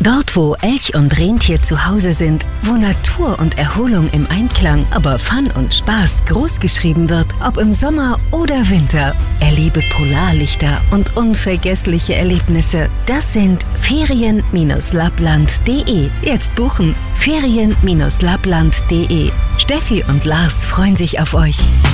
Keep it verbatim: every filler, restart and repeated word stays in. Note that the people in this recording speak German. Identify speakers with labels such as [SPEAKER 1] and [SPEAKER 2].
[SPEAKER 1] Dort, wo Elch und Rentier zu Hause sind, wo Natur und Erholung im Einklang, aber Fun und Spaß großgeschrieben wird, ob im Sommer oder Winter. Erlebe Polarlichter und unvergessliche Erlebnisse. Das sind Ferien Lappland punkt de. Jetzt buchen. Ferien Lappland punkt de. Steffi und Lars freuen sich auf euch.